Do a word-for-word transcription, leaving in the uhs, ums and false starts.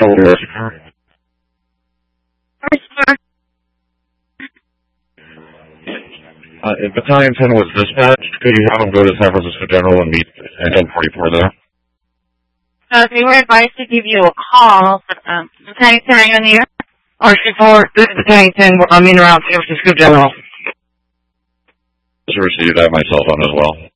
Central West. Uh, if Battalion ten was dispatched, could you have them go to San Francisco General and meet at ten forty-four there? Uh, they were advised to give you a call, but, um, Battalion ten, are you in the air? R C four, this is Battalion ten, I'm in around San Francisco General. Just received that my cell phone as well.